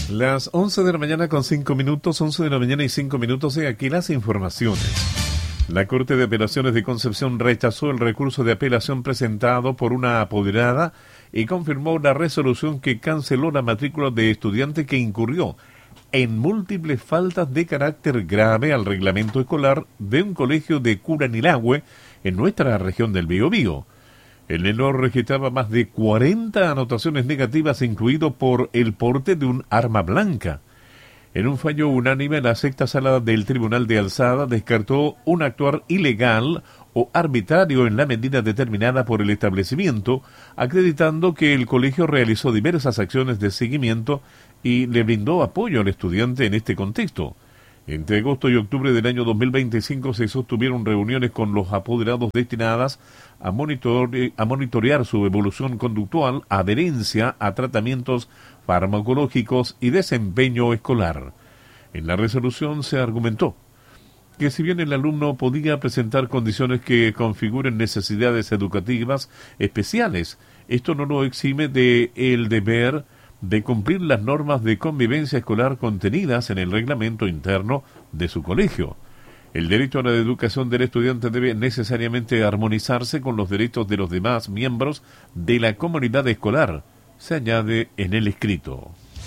Las 11 de la mañana con 5 minutos, 11 de la mañana y 5 minutos, y aquí las informaciones. La Corte de Apelaciones de Concepción rechazó el recurso de apelación presentado por una apoderada y confirmó la resolución que canceló la matrícula de estudiante que incurrió en múltiples faltas de carácter grave al reglamento escolar de un colegio de Curanilahue en nuestra región del Biobío. El menor registraba más de 40 anotaciones negativas, incluido por el porte de un arma blanca. En un fallo unánime, la sexta sala del Tribunal de Alzada descartó un actuar ilegal o arbitrario en la medida determinada por el establecimiento, acreditando que el colegio realizó diversas acciones de seguimiento y le brindó apoyo al estudiante en este contexto. Entre agosto y octubre del año 2025 se sostuvieron reuniones con los apoderados destinadas a monitorear su evolución conductual, adherencia a tratamientos farmacológicos y desempeño escolar. En la resolución se argumentó que si bien el alumno podía presentar condiciones que configuren necesidades educativas especiales, esto no lo exime de el deber de cumplir las normas de convivencia escolar contenidas en el reglamento interno de su colegio. El derecho a la educación del estudiante debe necesariamente armonizarse con los derechos de los demás miembros de la comunidad escolar, se añade en el escrito.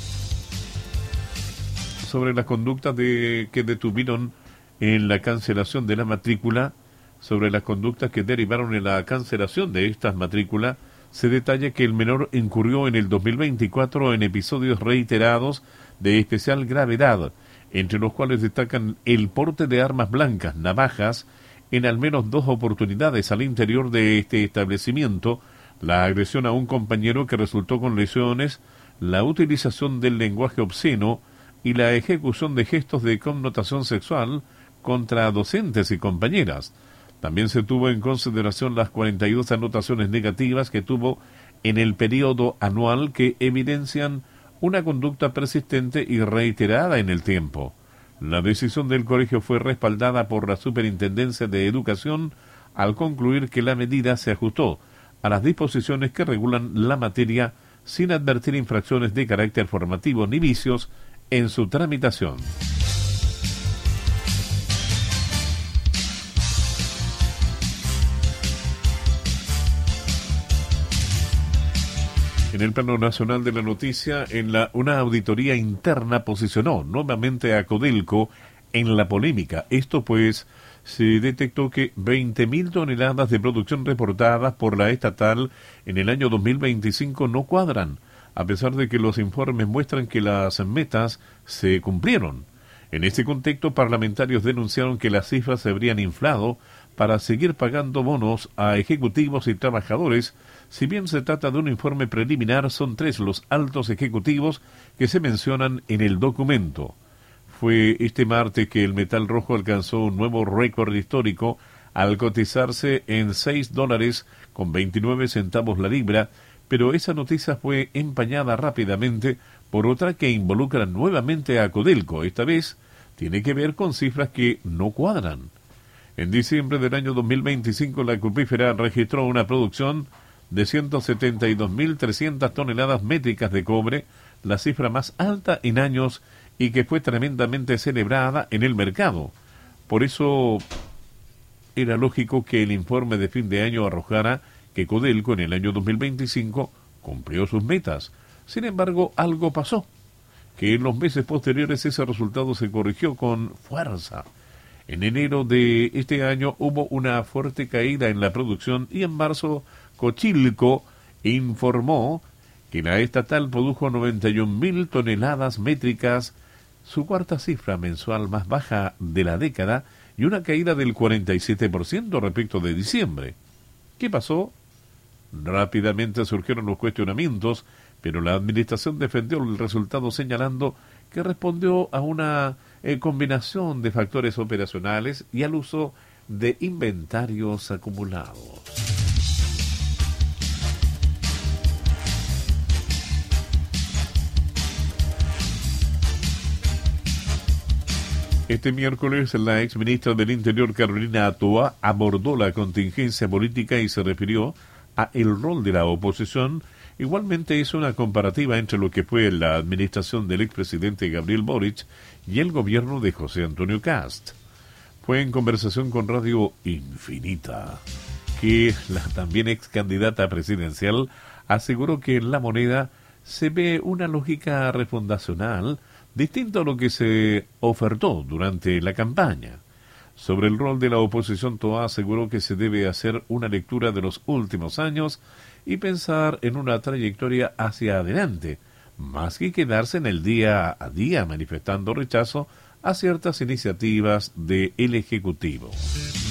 Sobre las conductas que detuvieron en la cancelación de la matrícula, sobre las conductas que derivaron en la cancelación de estas matrículas, se detalla que el menor incurrió en el 2024 en episodios reiterados de especial gravedad, entre los cuales destacan el porte de armas blancas, navajas, en al menos 2 oportunidades al interior de este establecimiento, la agresión a un compañero que resultó con lesiones, la utilización del lenguaje obsceno y la ejecución de gestos de connotación sexual contra docentes y compañeras. También se tuvo en consideración las 42 anotaciones negativas que tuvo en el periodo anual que evidencian una conducta persistente y reiterada en el tiempo. La decisión del colegio fue respaldada por la Superintendencia de Educación al concluir que la medida se ajustó a las disposiciones que regulan la materia sin advertir infracciones de carácter formativo ni vicios en su tramitación. En el plano nacional de la noticia, una auditoría interna posicionó nuevamente a Codelco en la polémica. Esto pues se detectó que 20.000 toneladas de producción reportadas por la estatal en el año 2025 no cuadran, a pesar de que los informes muestran que las metas se cumplieron. En este contexto, parlamentarios denunciaron que las cifras se habrían inflado para seguir pagando bonos a ejecutivos y trabajadores. Si bien se trata de un informe preliminar, son 3 los altos ejecutivos que se mencionan en el documento. Fue este martes que el metal rojo alcanzó un nuevo récord histórico al cotizarse en $6.29 la libra, pero esa noticia fue empañada rápidamente por otra que involucra nuevamente a Codelco. Esta vez tiene que ver con cifras que no cuadran. En diciembre del año 2025, la cupífera registró una producción de 172.300 toneladas métricas de cobre, la cifra más alta en años y que fue tremendamente celebrada en el mercado. Por eso era lógico que el informe de fin de año arrojara que Codelco en el año 2025 cumplió sus metas. Sin embargo, algo pasó, que en los meses posteriores ese resultado se corrigió con fuerza. En enero de este año hubo una fuerte caída en la producción y en marzo Cochilco informó que la estatal produjo 91.000 toneladas métricas, su cuarta cifra mensual más baja de la década y una caída del 47% respecto de diciembre. ¿Qué pasó? Rápidamente surgieron los cuestionamientos, pero la administración defendió el resultado señalando que respondió a una combinación de factores operacionales y al uso de inventarios acumulados. Este miércoles, la exministra del Interior, Carolina Toa, abordó la contingencia política y se refirió a el rol de la oposición Igualmente hizo una comparativa entre lo que fue la administración del expresidente Gabriel Boric y el gobierno de José Antonio Cast. Fue en conversación con Radio Infinita que la también ex candidata presidencial aseguró que en La Moneda se ve una lógica refundacional distinto a lo que se ofertó durante la campaña. Sobre el rol de la oposición, Toa aseguró que se debe hacer una lectura de los últimos años y pensar en una trayectoria hacia adelante, más que quedarse en el día a día manifestando rechazo a ciertas iniciativas del Ejecutivo.